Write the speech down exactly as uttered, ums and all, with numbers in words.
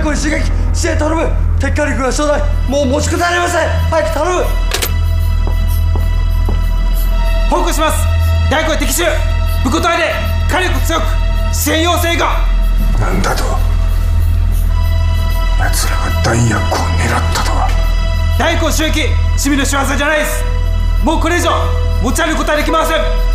光刺激支援頼む。鉄火力が少ない。もう持ちこたえられません。早く頼む。 報告します。大光敵襲。武庫隊で火力強く支援要請が。 なんだと。奴らが弾薬庫を狙ったとは。 大光襲撃、市民の仕業じゃないです。もうこれ以上持ち歩くことはできません。